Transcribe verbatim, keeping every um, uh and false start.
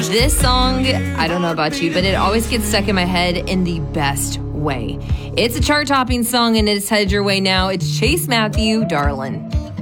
This song, I don't know about you, but it always gets stuck in my head in the best way. It's a chart-topping song, and it's headed your way now. It's Chase Matthew, Darlin'.